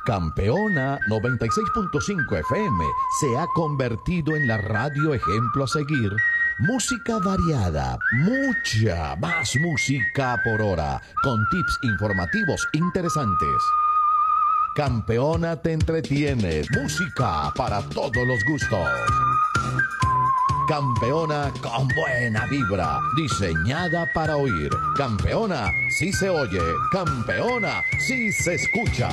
Campeona 96.5 FM se ha convertido en la radio ejemplo a seguir. Música variada, mucha más música por hora, con tips informativos interesantes. Campeona te entretiene, música para todos los gustos. Campeona con buena vibra, diseñada para oír. Campeona sí se oye, Campeona sí se escucha.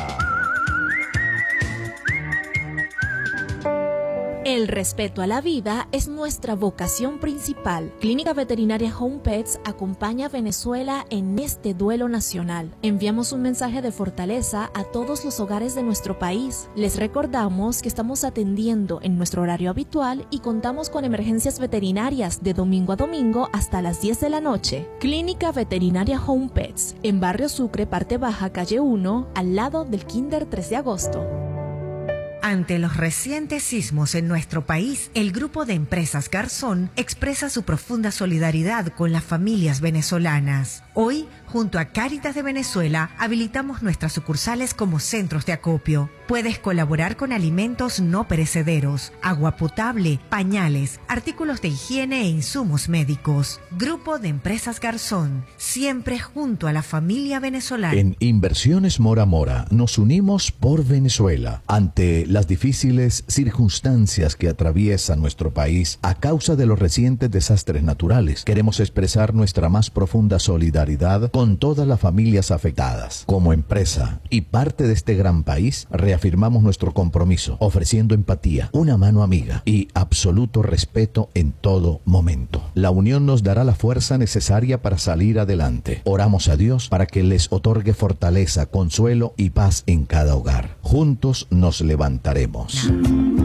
El respeto a la vida es nuestra vocación principal. Clínica Veterinaria Home Pets acompaña a Venezuela en este duelo nacional. Enviamos un mensaje de fortaleza a todos los hogares de nuestro país. Les recordamos que estamos atendiendo en nuestro horario habitual y contamos con emergencias veterinarias de domingo a domingo hasta las 10 de la noche. Clínica Veterinaria Home Pets, en Barrio Sucre, Parte Baja, calle 1, al lado del Kinder 3 de agosto. Ante los recientes sismos en nuestro país, el Grupo de Empresas Garzón expresa su profunda solidaridad con las familias venezolanas. Hoy, junto a Cáritas de Venezuela, habilitamos nuestras sucursales como centros de acopio. Puedes colaborar con alimentos no perecederos, agua potable, pañales, artículos de higiene e insumos médicos. Grupo de Empresas Garzón, siempre junto a la familia venezolana. En Inversiones Mora Mora nos unimos por Venezuela ante las difíciles circunstancias que atraviesa nuestro país a causa de los recientes desastres naturales. Queremos expresar nuestra más profunda solidaridad con todas las familias afectadas. Como empresa y parte de este gran país, reafirmamos nuestro compromiso, ofreciendo empatía, una mano amiga y absoluto respeto en todo momento. La unión nos dará la fuerza necesaria para salir adelante. Oramos a Dios para que les otorgue fortaleza, consuelo y paz en cada hogar. Juntos nos levantaremos.